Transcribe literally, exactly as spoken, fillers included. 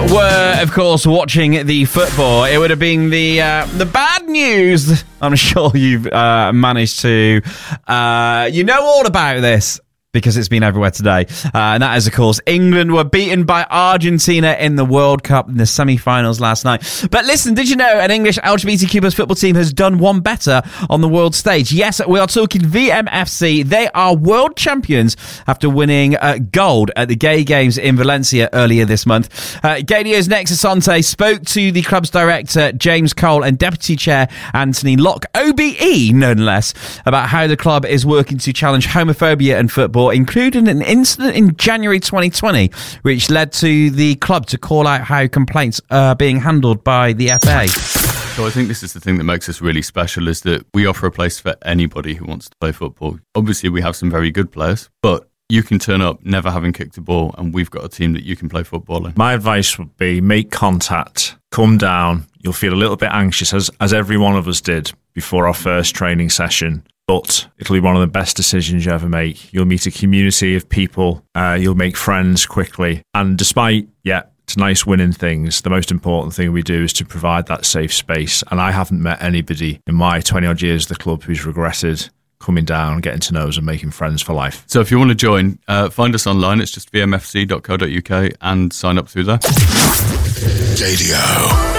were, of course, watching the football, it would have been the uh, the bad news. I'm sure you've uh, managed to, uh, you know all about this, because it's been everywhere today. Uh, and that is, of course, England were beaten by Argentina in the World Cup in the semi-finals last night. But listen, did you know an English L G B T Q plus football team has done one better on the world stage? Yes, we are talking V M F C. They are world champions after winning uh, gold at the Gay Games in Valencia earlier this month. Uh, Gaydio's Nexus Asante spoke to the club's director, James Cole, and deputy chair, Anthony Locke, O B E, nonetheless, about how the club is working to challenge homophobia in football, including an incident in January twenty twenty, which led to the club to call out how complaints are being handled by the F A. So I think this is the thing that makes us really special, is that we offer a place for anybody who wants to play football. Obviously, we have some very good players, but you can turn up never having kicked a ball, and we've got a team that you can play football in. My advice would be make contact, come down. You'll feel a little bit anxious, as, as every one of us did before our first training session. But it'll be one of the best decisions you ever make. You'll meet a community of people. Uh, you'll make friends quickly. And despite, yeah, it's nice winning things, the most important thing we do is to provide that safe space. And I haven't met anybody in my twenty-odd years at the club who's regretted coming down, getting to know us and making friends for life. So if you want to join, uh, find us online. It's just v m f c dot co dot u k and sign up through there. Radio.